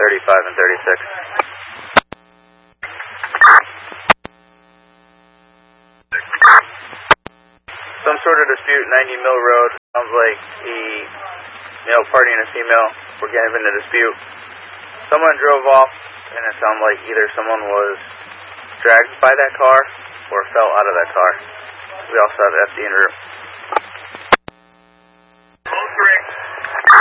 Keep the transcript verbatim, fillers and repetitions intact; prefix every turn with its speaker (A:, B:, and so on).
A: thirty-five and thirty-six. Some sort of dispute, ninety Mill Road. Sounds like the male party and a female were getting into a dispute. Someone drove off, and it sounded like either someone was dragged by that car or fell out of that car. We also have F D en route.